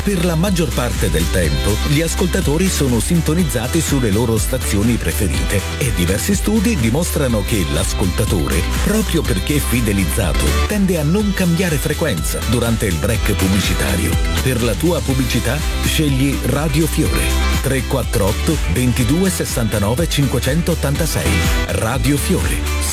Per la maggior parte del tempo, gli ascoltatori sono sintonizzati sulle loro stazioni preferite e diversi studi dimostrano che l'ascoltatore, proprio perché fidelizzato, tende a non cambiare frequenza durante il break pubblicitario. Per la tua pubblicità, scegli Radio Fiore. 348 22 69 586. Radio Fiore.